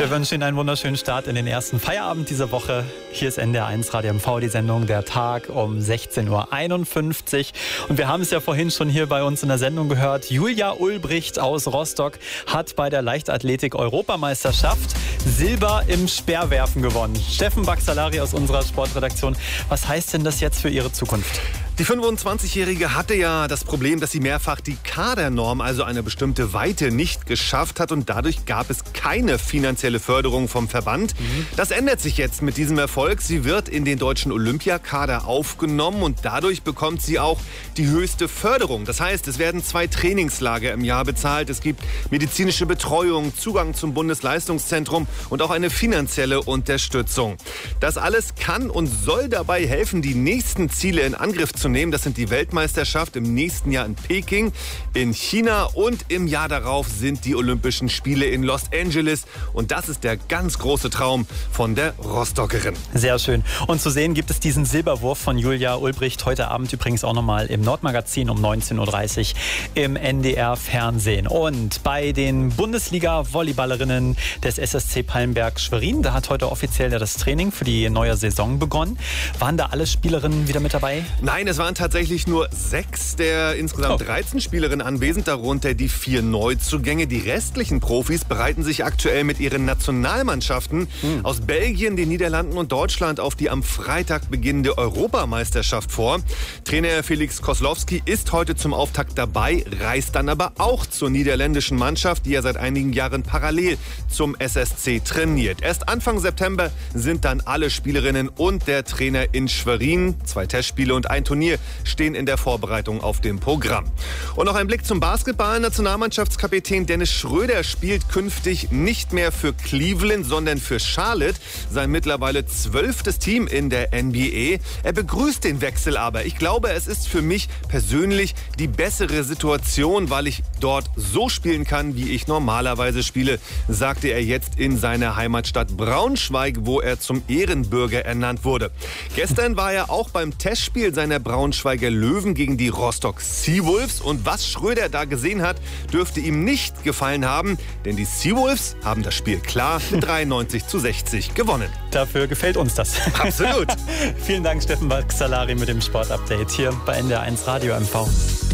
Wir wünschen Ihnen einen wunderschönen Start in den ersten Feierabend dieser Woche. Hier ist NDR1 Radio MV, die Sendung Der Tag um 16.51 Uhr. Und wir haben es ja vorhin schon hier bei uns in der Sendung gehört. Julia Ulbricht aus Rostock hat bei der Leichtathletik-Europameisterschaft Silber im Speerwerfen gewonnen. Steffen Baxalari aus unserer Sportredaktion. Was heißt denn das jetzt für Ihre Zukunft? Die 25-Jährige hatte ja das Problem, dass sie mehrfach die Kadernorm, also eine bestimmte Weite, nicht geschafft hat und dadurch gab es keine finanzielle Förderung vom Verband. Das ändert sich jetzt mit diesem Erfolg. Sie wird in den deutschen Olympiakader aufgenommen und dadurch bekommt sie auch die höchste Förderung. Das heißt, es werden 2 Trainingslager im Jahr bezahlt. Es gibt medizinische Betreuung, Zugang zum Bundesleistungszentrum und auch eine finanzielle Unterstützung. Das alles kann und soll dabei helfen, die nächsten Ziele in Angriff zu nehmen. Das sind die Weltmeisterschaft im nächsten Jahr in Peking, in China und im Jahr darauf sind die Olympischen Spiele in Los Angeles. Und das ist der ganz große Traum von der Rostockerin. Sehr schön. Und zu sehen gibt es diesen Silberwurf von Julia Ulbricht heute Abend übrigens auch nochmal im Nordmagazin um 19.30 Uhr im NDR-Fernsehen. Und bei den Bundesliga-Volleyballerinnen des SSC Pallenberg Schwerin, da hat heute offiziell ja das Training für die neue Saison begonnen. Waren da alle Spielerinnen wieder mit dabei? Nein, es waren tatsächlich nur 6 der insgesamt 13 Spielerinnen anwesend, darunter die 4 Neuzugänge. Die restlichen Profis bereiten sich aktuell mit ihren Nationalmannschaften aus Belgien, den Niederlanden und Deutschland auf die am Freitag beginnende Europameisterschaft vor. Trainer Felix Koslowski ist heute zum Auftakt dabei, reist dann aber auch zur niederländischen Mannschaft, die er seit einigen Jahren parallel zum SSC trainiert. Erst Anfang September sind dann alle Spielerinnen und der Trainer in Schwerin. 2 Testspiele und ein Turnier stehen in der Vorbereitung auf dem Programm. Und noch ein Blick zum Basketball. Nationalmannschaftskapitän Dennis Schröder spielt künftig nicht mehr für Cleveland, sondern für Charlotte, sein mittlerweile 12. Team in der NBA. Er begrüßt den Wechsel aber. Ich glaube, es ist für mich persönlich die bessere Situation, weil ich dort so spielen kann, wie ich normalerweise spiele, sagte er jetzt in seiner Heimatstadt Braunschweig, wo er zum Ehrenbürger ernannt wurde. Gestern war er auch beim Testspiel seiner Braunschweiger Löwen gegen die Rostock Seawolves. Und was Schröder da gesehen hat, dürfte ihm nicht gefallen haben, denn die Seawolves haben das Spiel klar mit 93:60 gewonnen. Dafür gefällt uns das. Absolut. Vielen Dank, Steffen Baxalari mit dem Sportupdate hier bei NDR1 Radio MV.